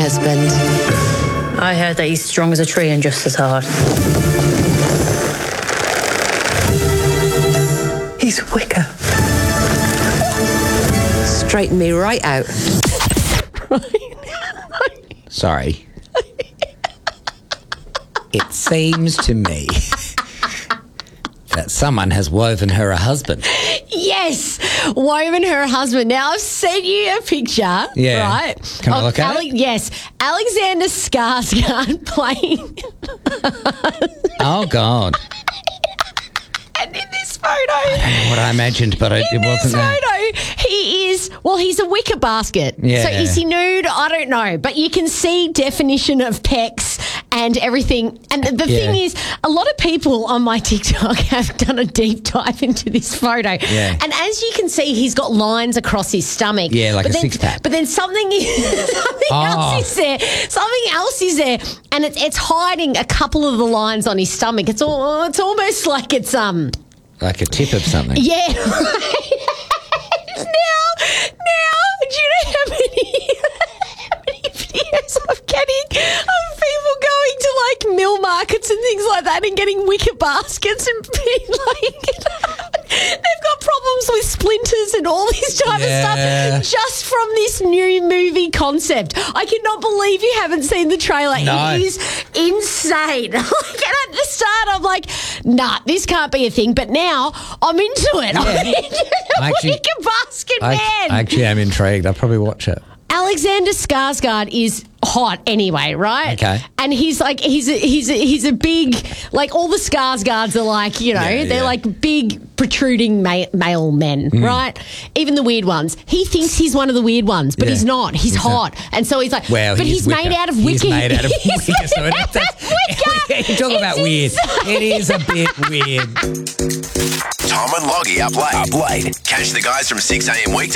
husband. I heard that he's strong as a tree and just as hard. He's a wicker. Straighten me right out. Sorry. It seems to me that someone has woven her a husband. Yes, woven her husband. Now, I've sent you a picture, Yeah. right? Can I look at it? Yes, Alexander Skarsgård playing. Oh, God. And in this photo, I don't know what I imagined, but it in wasn't this that. photo, he's a wicker basket. Yeah. So is he nude? I don't know. But you can see definition of pecs and everything. And the thing is, a lot of people on my TikTok have done a deep dive into this photo. Yeah. And as you can see, he's got lines across his stomach. Yeah, like But a then- six-pack. But then something else is there. Something else is there. And it's hiding a couple of the lines on his stomach. It's almost like it's Like a tip of something. yeah. now, do you know how many videos I'm getting of people going to like mill markets and things like that and getting wicker baskets and being like, they've got problems with splinters and all this type Yeah. of stuff just from this new movie concept. I cannot believe you haven't seen the trailer. No. It is insane. Like, and at the start, I'm like, nah, this can't be a thing. But now I'm into it. I'm into the Actually- wicker basket man. I actually am intrigued. I'll probably watch it. Alexander Skarsgård is hot anyway, right? Okay. And he's like he's a big, like, all the Skarsgårds are like, you know, Yeah, they're yeah. like big protruding male men, right? Even the weird ones. He thinks he's one of the weird ones, but Yeah. he's not. He's hot. And so he's like, Well, but he's made wicker. out of wicker. He's made out of He's wicker. made So out of wicker. you talk about It's weird. insane. It is a bit weird. Tom and Loggy up late. Catch the guys from 6 a.m. weekdays